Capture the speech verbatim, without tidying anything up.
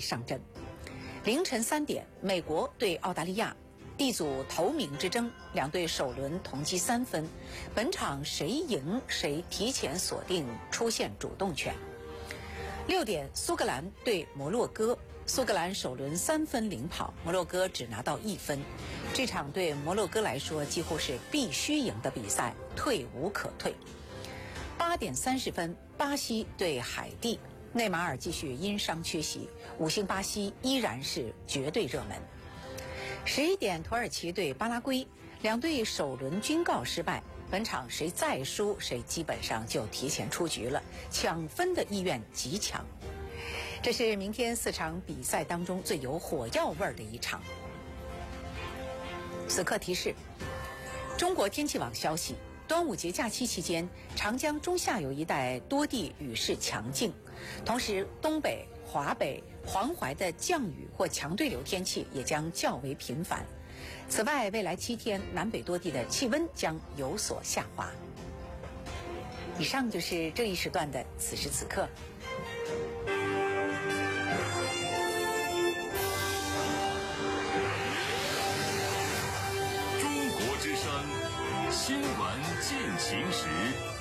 上阵。凌晨三点，美国对澳大利亚。D 组头名之争，两队首轮同积三分，本场谁赢谁提前锁定出线主动权。六点，苏格兰对摩洛哥，苏格兰首轮三分领跑，摩洛哥只拿到一分。这场对摩洛哥来说几乎是必须赢的比赛，退无可退。八点三十分，巴西对海地，内马尔继续因伤缺席，五星巴西依然是绝对热门。十一点，土耳其对巴拉圭，两队首轮均告失败，本场谁再输谁基本上就提前出局了，抢分的意愿极强。这是明天四场比赛当中最有火药味儿的一场。此刻提示：中国天气网消息，端午节假期期间，长江中下游一带多地雨势强劲，同时东北、华北、黄淮的降雨或强对流天气也将较为频繁。此外，未来七天南北多地的气温将有所下滑。以上就是这一时段的此时此刻。 中国之声，新闻进行时。